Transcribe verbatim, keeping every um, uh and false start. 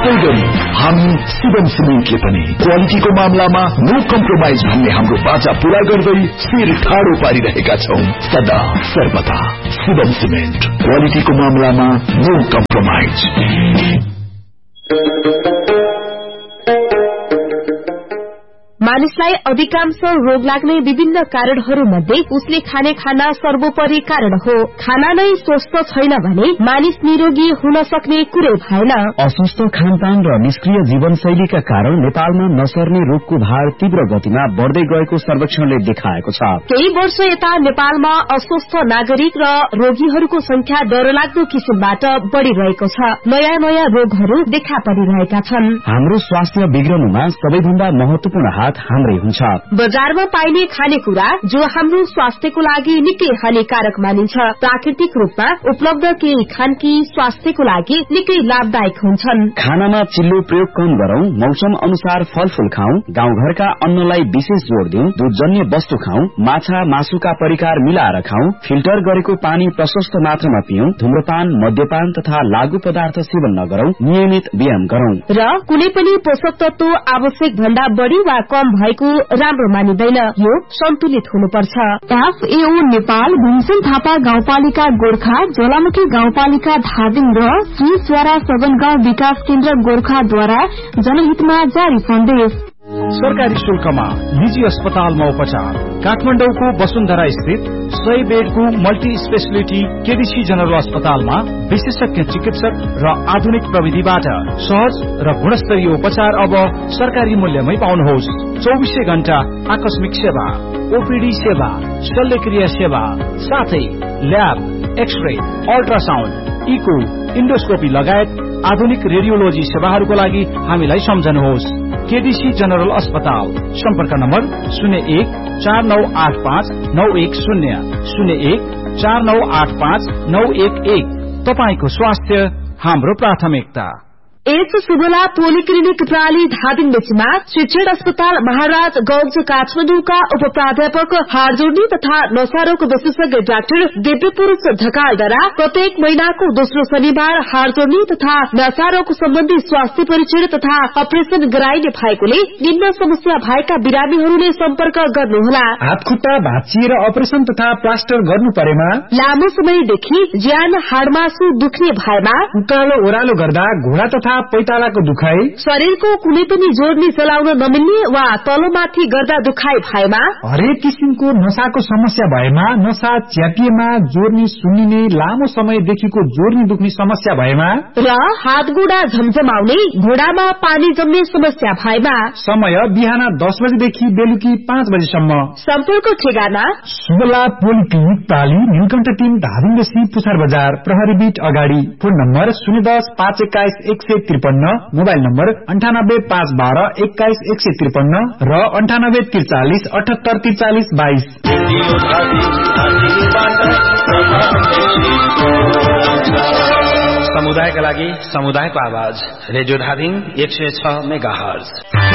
त्यसै गरी हामी शिवम सिमेन्टले पनि क्वालिटीको मामलामा नो कम्प्रोमाइज भन्ने हाम्रो बाचा पूरा गर्दै शिर ठाडो पारिरहेका छौं। सदा सर्वदा शिवम सिमेन्ट, क्वालिटीको मामलामा नो कम्प्रोमाइज। मानिसलाई अधिकांश रोग लाग्ने विभिन्न कारणहरू मध्ये उसले खाने खाना सर्वोपरि कारण हो। खाना नै स्वस्थ छैन भने मानिस निरोगी हुन सक्ने कुरै भएन। अस्वस्थ खानपान र निष्क्रिय जीवनशैलीका कारण नेपालमा नसर्ने रोगको भार तीव्र गतिमा बढ़दै गएको सर्वेक्षणले देखाएको छ। केही वर्ष यता नेपालमा अस्वस्थ नागरिक र रोगीहरूको संख्या डरलाग्दो किसिमबाट बढ़िरहेको छ। नयाँ नयाँ रोगहरू देखा परिरहेका छन्। हाम्रो स्वास्थ्य बिग्रनुमा सबैभन्दा महत्वपूर्ण हात हाम्रै हुन्छ। बजारमा पाइने खानेकुरा जो हाम्रो स्वास्थ्यको लागि निकै हानिकारक मानिन्छ। प्राकृतिक रूपमा उपलब्ध केही खानकी स्वास्थ्यको लागि निकै लाभदायक हुन्छन्। खानामा चिल्लो प्रयोग कम गरौं, मौसम अनुसार फलफूल खाऊं, गाउँघरका अन्नलाई विशेष जोड़ दिउँ, दूधजन्य वस्तु खाऊं, माछा मासुका परिकार मिलाएर खाऊं, फिल्टर गरेको पानी प्रशस्त मात्रामा पिउँ, धूम्रपान, मद्यपान तथा लागू पदार्थ सेवन नगरौं, नियमित व्यायाम गरौं र कुनै पनि पोषक तत्व आवश्यक भन्दा बढ़ी वा कम भएको राम्रो मानिँदैन। यो सन्तुलित हुनुपर्छ। एफएओ नेपाल, भीमसेन थापा गाउँपालिका गोर्खा, ज्वालामुखी गाउँपालिका धादिङ र श्री स्वरा सदन गाउँ विकास केन्द्र गोर्खाद्वारा जनहितमा जारी सन्देश। सरकारी शुल्कमा निजी अस्पतालमा उपचार। काठमाडौँको वसुन्धरा स्थित सय बेडको मल्टी स्पेशलिटी केडीसी जनरल अस्पतालमा विशेषज्ञ चिकित्सक र आधुनिक प्रविधिबाट सहज र गुणस्तरीय उपचार अब सरकारी मूल्यमै पाउनुहोस्। चौबीसै घण्टा आकस्मिक सेवा, ओपीडी सेवा, शल्यक्रिया सेवा, साथै lab, x-ray, ultrasound, eco, endoscopy लगायत आधुनिक रेडियोलोजी सेवाहरूको लागि हामीलाई सम्झनुहोस्। केडीसी जनरल अस्पताल, सम्पर्क नम्बर शून्य एक चार नौ आठ पाँच नौ एक शून्य शून्य एक चार नौ आठ पाँच नौ एक एक। तपाईको स्वास्थ्य हाम्रो प्राथमिकता। एस सुबला पोलिक्लिनिक प्राली धादिङ बेचमा शिक्षण अस्पताल महाराज गंज काठमाडौँका उप प्राध्यापक हारजोड्ने तथा नशारोग विशेषज्ञ डाक्टर दिव्यपुरूष ढकालद्वारा प्रत्येक महीनाको दोस्रो शनिबार हारजोड्ने तथा नशारोग सम्बन्धी स्वास्थ्य परीक्षण तथा अपरेशन गराइने भएकोले निम्न समस्या भएका बिरामीहरूले सम्पर्क गर्नुहोला। हात खुट्टा भाँचिएर अपरेशन तथा प्लास्टर गर्नु परेमा, लामो समयदेखि ज्यान हाडमासु दुख्ने भएमा, उकालो ओह्रालो गर्दा घोडा तथा पैतालाको दुखाइ, शरीरको कुनै पनि जोड्नी चलाउन नमिल्ने वा तलमाथि गर्दा दुखाइ भएमा, हरेक किसिमको नशाको समस्या भएमा, नशा च्यापिएमा, जोड्नी सुन्निने, लामो समयदेखिको जोड्नी दुख्ने समस्या भएमा र हात गोडा झमझमाउने, घोडामा पानी जम्ने समस्या भएमा समय बिहान दस बजेदेखि बेलुकी पाँच बजेसम्म। सम्पर्क ठेगाना सुबला पोलिक्लिनिक प्राली, नीलकण्ठ तीन, धादिङ बेसी, पुछार बजार, प्रहरी बीट अगाडि। फोन नम्बर शून्य दस पाँच एक्काइस एक सय त्रिपन्न, मोबाइल नम्बर अन्ठानब्बे पाँच बाह्र एक्काइस एक सय त्रिपन्न र अन्ठानब्बे त्रिचालिस अठहत्तर त्रिचालिस बाइस। समुदायका लागि समुदायको आवाज, रेडियो धादिङ एक सय छ मेगा हर्ज।